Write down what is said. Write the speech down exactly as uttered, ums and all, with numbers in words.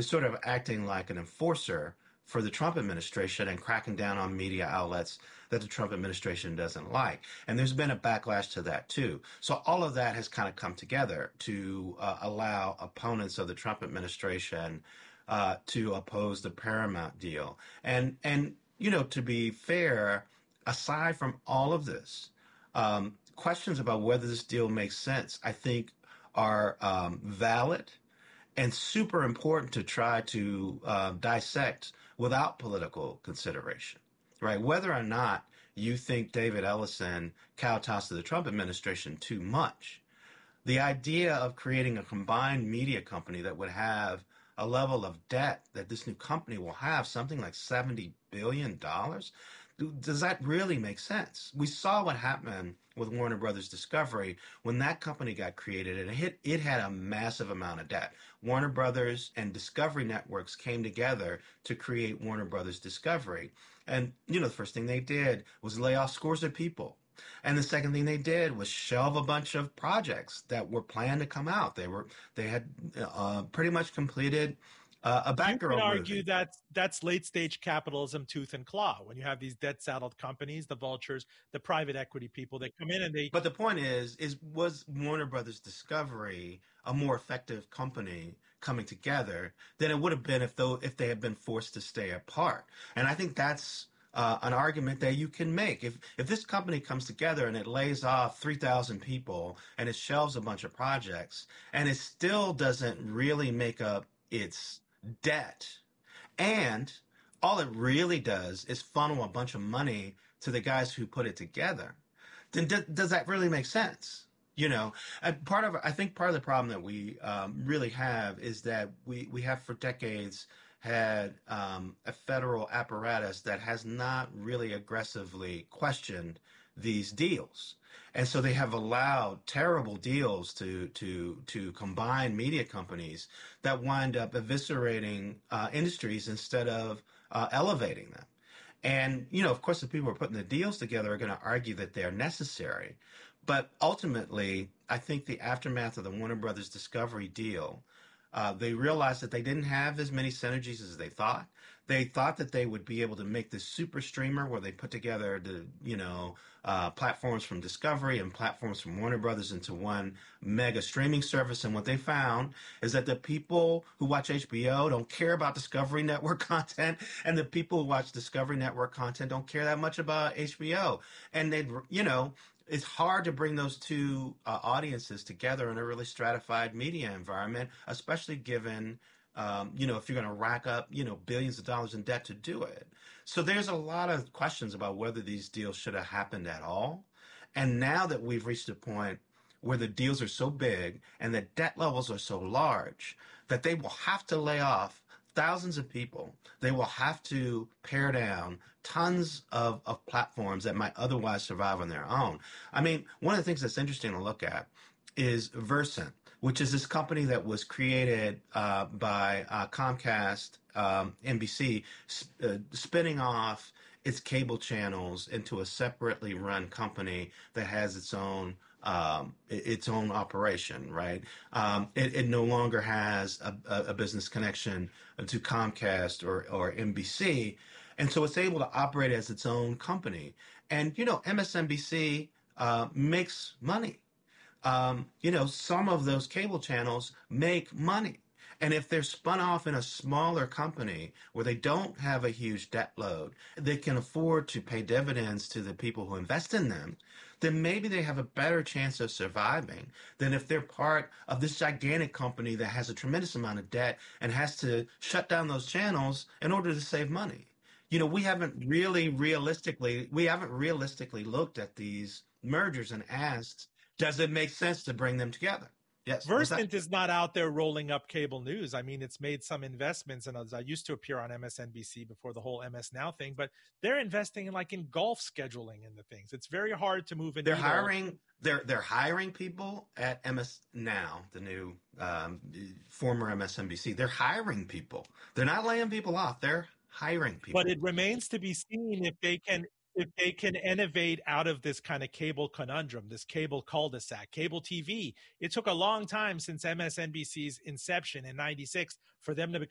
is sort of acting like an enforcer for the Trump administration and cracking down on media outlets that the Trump administration doesn't like. And there's been a backlash to that too. So all of that has kind of come together to uh, allow opponents of the Trump administration uh, to oppose the Paramount deal. And, and, you know, to be fair, aside from all of this, um, questions about whether this deal makes sense, I think are um, valid and super important to try to uh, dissect without political consideration, right? Whether or not you think David Ellison kowtows to the Trump administration too much, the idea of creating a combined media company that would have a level of debt that this new company will have, something like seventy billion dollars, does that really make sense? We saw what happened with Warner Brothers Discovery when that company got created, and it, hit, it had a massive amount of debt. Warner Brothers and Discovery Networks came together to create Warner Brothers Discovery. And, you know, the first thing they did was lay off scores of people. And the second thing they did was shelve a bunch of projects that were planned to come out. They were they had uh, pretty much completed uh, a Batgirl movie. You can argue that that's late stage capitalism, tooth and claw. When you have these debt saddled companies, the vultures, the private equity people that come in and they. But the point is, is was Warner Brothers Discovery a more effective company coming together than it would have been if though if they had been forced to stay apart? And I think that's Uh, an argument that you can make. If if this company comes together and it lays off three thousand people and it shelves a bunch of projects and it still doesn't really make up its debt, and all it really does is funnel a bunch of money to the guys who put it together, then d- does that really make sense? You know, and part of I think part of the problem that we um, really have is that we we have for decades had um, a federal apparatus that has not really aggressively questioned these deals. And so they have allowed terrible deals to to to combine media companies that wind up eviscerating uh, industries instead of uh, elevating them. And, you know, of course, the people who are putting the deals together are going to argue that they're necessary. But ultimately, I think the aftermath of the Warner Brothers Discovery deal, Uh, they realized that they didn't have as many synergies as they thought. They thought that they would be able to make this super streamer where they put together the, you know, uh, platforms from Discovery and platforms from Warner Brothers into one mega streaming service. And what they found is that the people who watch H B O don't care about Discovery Network content, and the people who watch Discovery Network content don't care that much about H B O. And they'd, you know, it's hard to bring those two uh, audiences together in a really stratified media environment, especially given, um, you know, if you're going to rack up, you know, billions of dollars in debt to do it. So there's a lot of questions about whether these deals should have happened at all. And now that we've reached a point where the deals are so big and the debt levels are so large that they will have to lay off thousands of people. They will have to pare down tons of, of platforms that might otherwise survive on their own. I mean, one of the things that's interesting to look at is Versant, which is this company that was created uh, by uh, Comcast, um, N B C, sp- uh, spinning off its cable channels into a separately run company that has its own um, its own operation, right? Um, it, it no longer has a, a business connection to Comcast or, or N B C. And so it's able to operate as its own company. And, you know, M S N B C uh, makes money. Um, you know, some of those cable channels make money. And if they're spun off in a smaller company where they don't have a huge debt load, they can afford to pay dividends to the people who invest in them, then maybe they have a better chance of surviving than if they're part of this gigantic company that has a tremendous amount of debt and has to shut down those channels in order to save money. You know, we haven't really realistically, we haven't realistically looked at these mergers and asked, does it make sense to bring them together? Yes. Versant is not out there rolling up cable news. I mean, it's made some investments, and I used to appear on M S N B C before the whole M S Now thing, but they're investing in like in golf scheduling and the things. It's very hard to move in. They're hiring. They're they're hiring people at M S Now, the new um, former M S N B C. They're hiring people. They're not laying people off. They're hiring people. But it remains to be seen if they can. If they can innovate out of this kind of cable conundrum, this cable cul-de-sac, cable T V. It took a long time since M S N B C's inception in ninety-six for them to become